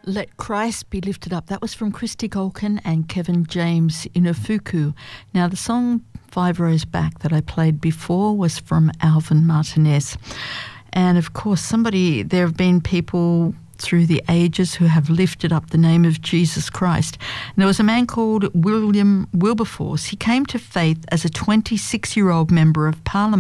Let Christ Be Lifted Up. That was from Christy Golkin and Kevin James Inufuku. Now, the song 5 Rows Back that I played before was from Alvin Martinez. And, of course, there have been people through the ages who have lifted up the name of Jesus Christ. And there was a man called William Wilberforce. He came to faith as a 26-year-old member of Parliament.